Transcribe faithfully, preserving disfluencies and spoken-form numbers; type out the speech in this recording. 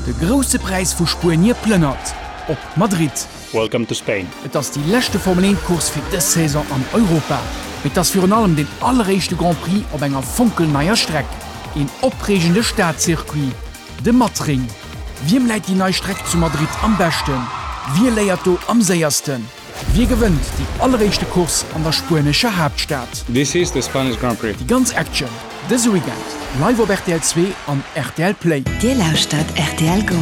De grosse Preis vu Spurnier plënnert. Op Madrid. Welcome to Spain. Et ass die lächte Formel eins-Kurs fir dës Saison an Europa. Mit ass fir an allem den allerreichste Grand Prix op enger funkelneier Streck. En opregende Staatszirkuit. De Matring. Wiem läit die neii Streck zu Madrid am besten? Wie léiert do am säiersten? Wie gewënnt die allerreichste Kurs an der spanischer Hauptstadt? This is the Spanish Grand Prix. Die ganz Action. Dës Weekend. Live op R T L zwei an R T L Play. Dir lauscht dat R T L Go.